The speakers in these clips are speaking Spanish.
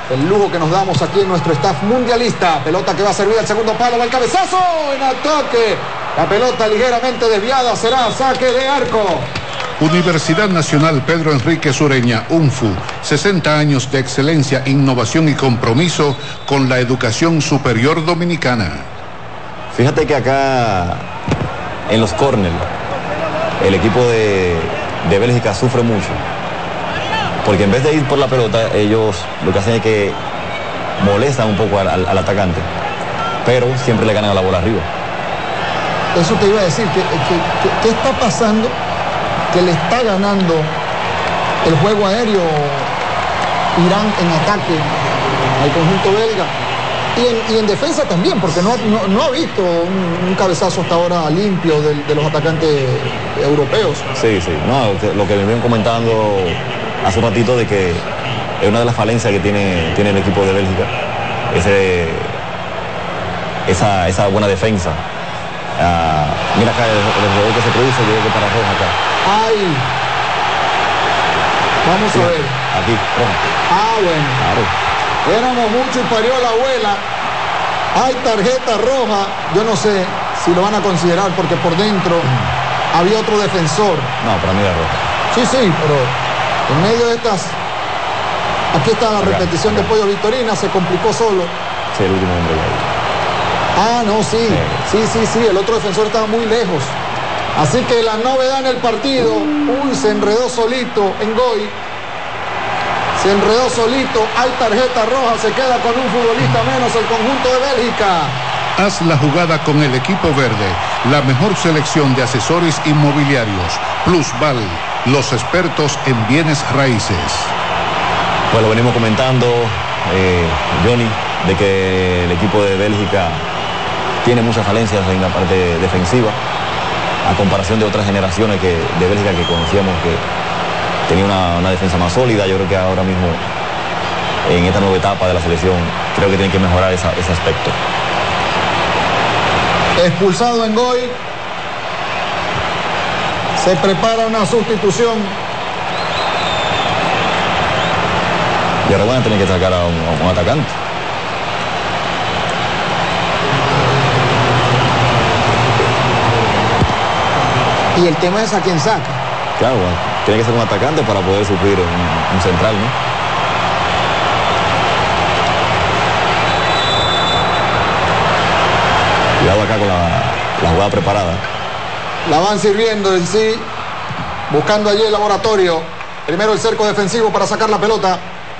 el lujo que nos damos aquí en nuestro staff mundialista. Pelota que va a servir al segundo palo, va el cabezazo en ataque. La pelota ligeramente desviada, será saque de arco. Universidad Nacional Pedro Enrique Sureña, UNFU, 60 años de excelencia, innovación y compromiso con la educación superior dominicana. Fíjate que acá en los córneres el equipo de Bélgica sufre mucho, porque en vez de ir por la pelota, ellos lo que hacen es que molestan un poco al atacante, pero siempre le ganan a la bola arriba. Eso te iba a decir, ¿qué está pasando? Que le está ganando el juego aéreo Irán en ataque al conjunto belga y en defensa también, porque no ha visto un cabezazo hasta ahora limpio de los atacantes europeos. Sí, no, lo que me ven comentando hace un ratito de que es una de las falencias que tiene el equipo de Bélgica, esa buena defensa. Mira acá el error que se produce, yo creo que para Roja acá. ¡Ay! Vamos a ver. Aquí, Roja. Bueno. Claro. Éramos mucho y parió la abuela. Hay tarjeta roja. Yo no sé si lo van a considerar porque por dentro había otro defensor. No, para mí era roja. Sí, pero en medio de estas... Aquí está la repetición de Pollo Victorina, se complicó solo. Sí, el último hombre ahí. No, sí, el otro defensor estaba muy lejos. Así que la novedad en el partido, se enredó solito en Goy. Se enredó solito, hay tarjeta roja, se queda con un futbolista menos el conjunto de Bélgica. Haz la jugada con el equipo verde, la mejor selección de asesores inmobiliarios. Plusval, los expertos en bienes raíces. Pues lo venimos comentando, Johnny, de que el equipo de Bélgica tiene muchas falencias en la parte defensiva, a comparación de otras generaciones de Bélgica que conocíamos que tenía una defensa más sólida. Yo creo que ahora mismo, en esta nueva etapa de la selección, creo que tienen que mejorar ese aspecto. Expulsado en Goy. Se prepara una sustitución. Y ahora van a tener que sacar a un atacante. Y el tema es a quién saca. Claro, bueno, tiene que ser un atacante para poder suplir un central, ¿no? Cuidado acá con la jugada preparada. La van sirviendo en sí, buscando allí el laboratorio. Primero el cerco defensivo para sacar la pelota.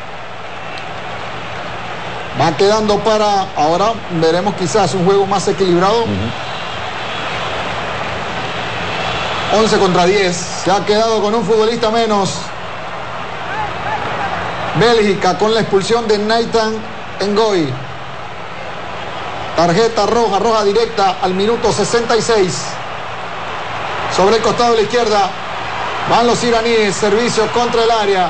Va quedando para... Ahora veremos quizás un juego más equilibrado. 11 contra 10. Se ha quedado con un futbolista menos. Bélgica con la expulsión de Nathan Ngoy. Tarjeta roja, roja directa al minuto 66. Sobre el costado de la izquierda van los iraníes. Servicio contra el área.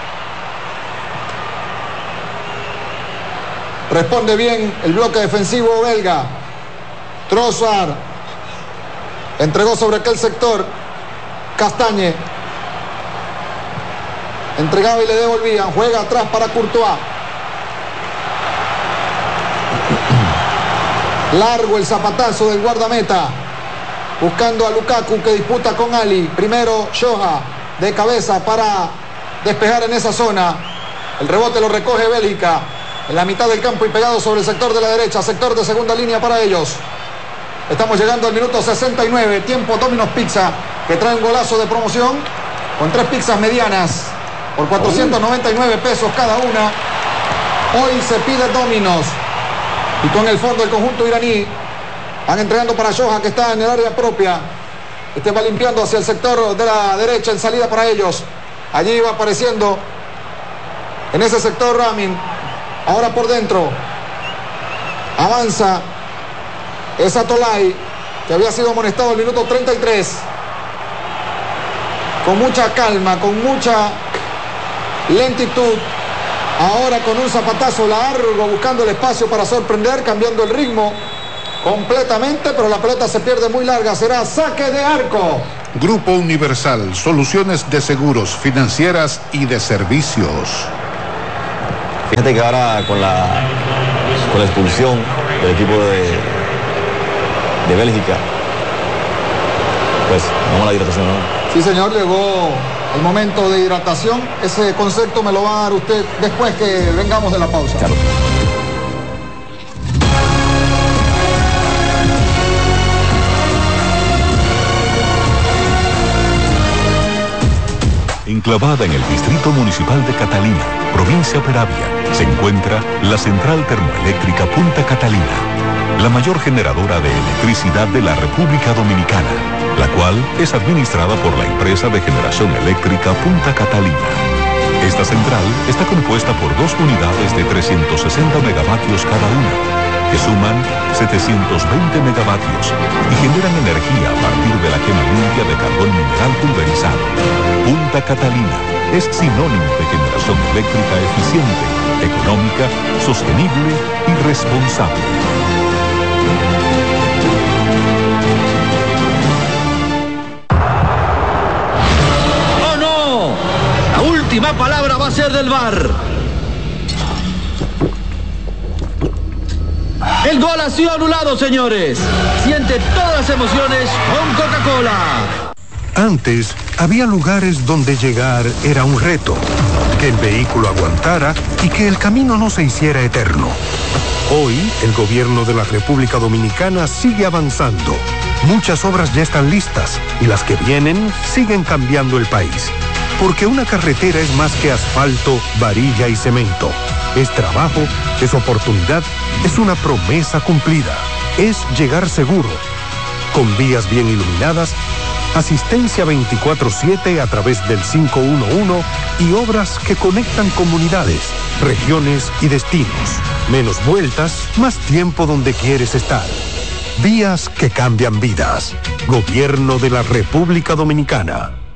Responde bien el bloque defensivo belga. Trossard entregó sobre aquel sector. Castañe entregaba y le devolvían. Juega atrás para Courtois. Largo el zapatazo del guardameta. Buscando a Lukaku que disputa con Ali. Primero Shoha de cabeza para despejar en esa zona. El rebote lo recoge Bélgica. En la mitad del campo y pegado sobre el sector de la derecha. Sector de segunda línea para ellos. Estamos llegando al minuto 69. Tiempo Domino's Pizza, que trae un golazo de promoción con 3 pizzas medianas por 499 pesos cada una. Hoy se pide Domino's. Y con el fondo el conjunto iraní. Van entregando para Shoha, que está en el área propia. Este va limpiando hacia el sector de la derecha en salida para ellos. Allí va apareciendo en ese sector Ramin. Ahora por dentro. Avanza. Es Atolay, que había sido amonestado el minuto 33. Con mucha calma, con mucha lentitud. Ahora con un zapatazo largo, buscando el espacio para sorprender, cambiando el ritmo completamente, pero la pelota se pierde muy larga. Será saque de arco. Grupo Universal, soluciones de seguros, financieras y de servicios. Fíjate que ahora con la expulsión del equipo de Bélgica, pues vamos a la hidratación, ¿no? Sí, señor, llegó el momento de hidratación. Ese concepto me lo va a dar usted después que vengamos de la pausa. Claro. Enclavada en el Distrito Municipal de Catalina, provincia Peravia, se encuentra la Central Termoeléctrica Punta Catalina, la mayor generadora de electricidad de la República Dominicana, la cual es administrada por la empresa de generación eléctrica Punta Catalina. Esta central está compuesta por 2 unidades de 360 megavatios cada una, que suman 720 megavatios y generan energía a partir de la quema limpia de carbón mineral pulverizado. Punta Catalina es sinónimo de generación eléctrica eficiente, económica, sostenible y responsable. ¡Oh, no! La última palabra va a ser del VAR. El gol ha sido anulado, señores. Siente todas las emociones con Coca-Cola. Antes, había lugares donde llegar era un reto, que el vehículo aguantara y que el camino no se hiciera eterno. Hoy, el gobierno de la República Dominicana sigue avanzando. Muchas obras ya están listas y las que vienen siguen cambiando el país. Porque una carretera es más que asfalto, varilla y cemento. Es trabajo, es oportunidad, es una promesa cumplida. Es llegar seguro, con vías bien iluminadas, asistencia 24/7 a través del 511 y obras que conectan comunidades, regiones y destinos. Menos vueltas, más tiempo donde quieres estar. Vías que cambian vidas. Gobierno de la República Dominicana.